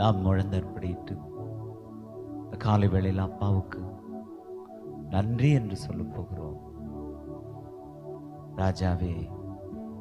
நாம் முழந்தற்படிட்டு காலை வேளையில் அப்பாவுக்கு நன்றி என்று சொல்ல போகிறோம். ராஜாவே,